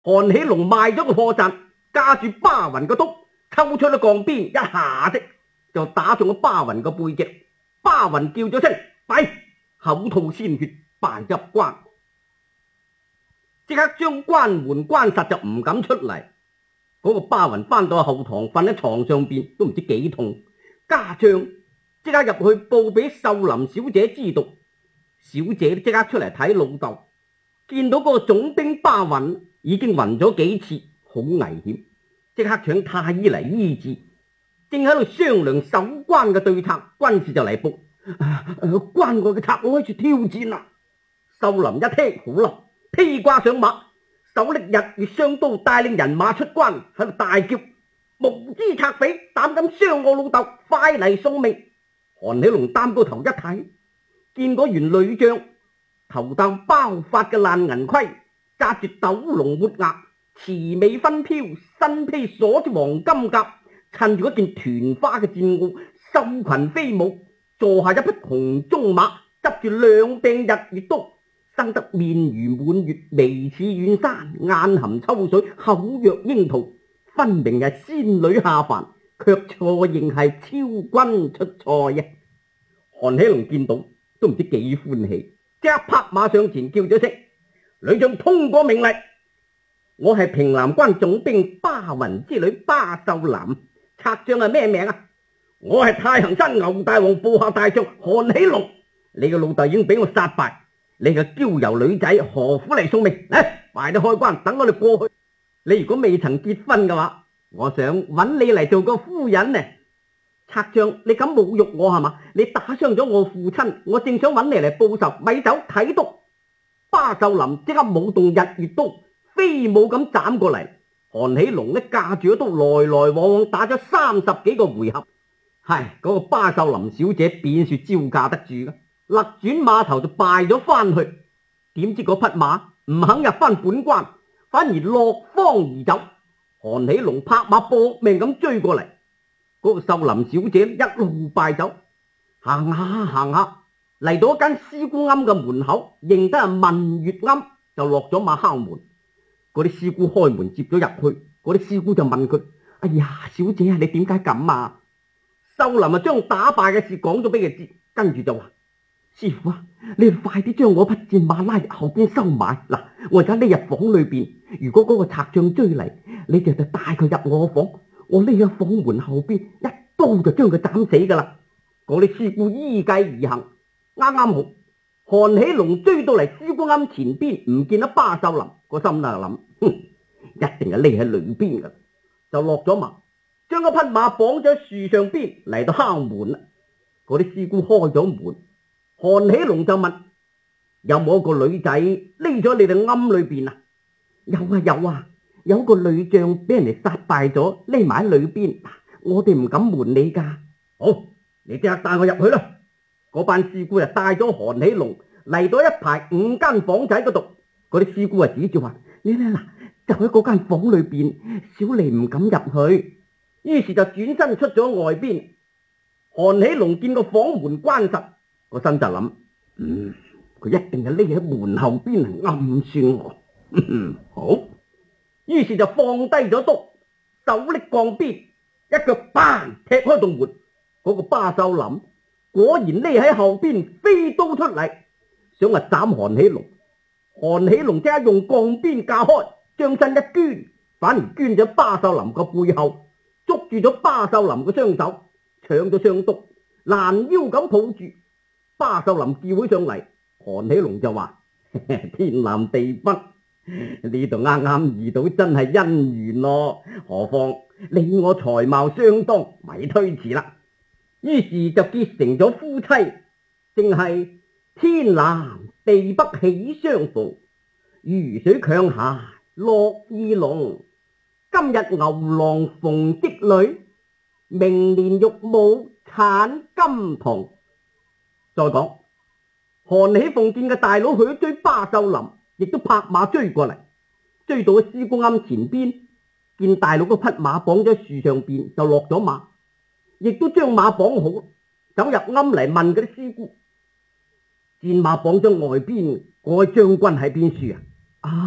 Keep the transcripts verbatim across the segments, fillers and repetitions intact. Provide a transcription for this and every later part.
韓喜龍賣咗個破綻，架住巴雲個督，抽出咗鋼鞭，一下子就打中咗巴雲個背脊。巴雲叫咗聲弊，口吐鮮血，敗入關。即刻將關門關實，就唔敢出嚟。嗰、那個巴雲翻到後堂，瞓喺床上邊都唔知幾痛。家將即刻入去報俾秀林小姐知道，小姐即刻出嚟睇老豆，見到嗰個總兵巴雲已經暈咗幾次，好危險，即刻請太醫嚟醫治。正喺度商量守關嘅對策，軍士就嚟報、啊啊、關外嘅賊佬開始挑戰啦。秀林一聽好啦，披掛上馬，手拎日月雙刀，帶領人馬出關，喺度大叫：無知賊匪，膽敢傷我老豆，快嚟送命！韓喜龍擔高頭一睇，見嗰員女將頭戴包髮嘅爛銀盔，紮住斗龍活額，慈眉分飄，身披鎖住黃金甲，襯住嗰件團花嘅戰襖，秀裙飛舞，坐下一匹紅鬃馬，執住兩柄日月刀，生得面如滿月，眉似遠山，眼含秋水，口若櫻桃，分明係仙女下凡，卻錯認係超軍出塞啊！韓喜龍見到都唔知幾歡喜，即刻拍馬上前叫咗聲：女將通過命令，我係平南關總兵巴雲之女巴秀蘭，賊將係咩名啊？我係太行山牛大王部下大將韓喜龍，你個老豆已經俾我殺敗，你個嬌柔女仔何苦嚟送命？嚟，快啲開關，等我哋過去。你如果未曾結婚嘅話，我想揾你嚟做個夫人呢。賊將，你敢侮辱我係嘛？你打傷咗我父親，我正想揾你嚟報仇，咪走睇督！巴秀林即刻舞動日月刀，飛舞咁斬過嚟。韓喜龍呢架住咗刀，來來往往打咗三十幾個回合。係嗰、那個巴秀林小姐便說招架得住嘅，勒轉馬頭就敗咗翻去。點知嗰匹馬唔肯入翻本關，反而落荒而走。韓喜龍拍馬搏命咁追過嚟，嗰、那個秀林小姐一路敗走，行下行下嚟到一間師姑庵嘅門口，認得係文月庵，就落咗馬敲門。嗰啲師姑開門接咗入去，嗰啲師姑就問佢：哎呀，小姐啊，你點解咁啊？秀林啊將打敗嘅事講咗俾佢知，跟住就話：師傅啊，你快啲將我匹戰馬拉入後邊收埋。嗱，我而家匿入房裏邊，如果嗰個賊將追嚟，你就就帶佢入我房，我匿喺房門後邊，一刀就將佢斬死噶啦。嗰啲師姑依計而行，啱啱好韓喜龍追到嚟師姑庵前邊，唔見到巴秀林，個心就諗：哼，一定係匿喺裏邊噶，就落咗馬，將嗰匹馬綁咗喺樹上邊嚟到敲門啦。嗰啲師姑開咗門，韓喜龍就問：有冇一個女仔匿咗你哋庵裏邊啊？有啊有啊，有個女將俾人哋殺敗咗，匿埋喺裏邊，我哋唔敢瞞你噶。好，你即刻帶我入去啦。嗰班師姑就帶咗韓喜龍嚟到一排五間房仔嗰度，嗰啲師姑啊指住話：你咧嗱，就喺嗰間房裏邊，小妮唔敢入去。於是就轉身出咗外邊。韓喜龍見個房門關實，個心就諗：嗯，佢一定係匿喺門後邊嚟暗算我。嗯，好。於是就放低咗刀，手拎鋼鞭，一腳嘭踢開道門。嗰、那個巴秀林果然匿喺後邊，飛刀出嚟，想話斬韓喜龍。韓喜龍即刻用鋼鞭架開，將身一捐，反而捐咗巴秀林個背後，捉住咗巴秀林個雙手，搶咗雙刀，攔腰咁抱住。巴秀林叫起上嚟，韓喜龍就話：天南地北，呢度啱啱遇到真係姻緣咯，何況你我才貌相當，咪推辭啦。於是就結成咗夫妻，正係天南地北喜相逢，魚水強下樂意濃。今日牛郎逢織女，明年玉母產金童。再講，韓喜鳳見嘅大佬去追巴秀林，亦都拍馬追過嚟，追到師公庵前邊，見大佬嗰匹馬綁咗喺樹上邊，就落咗馬，亦都將馬綁好，走入庵嚟問嗰啲師姑：戰馬綁咗外邊，嗰位將軍喺邊處啊？啊，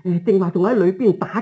誒，正話仲喺裏邊打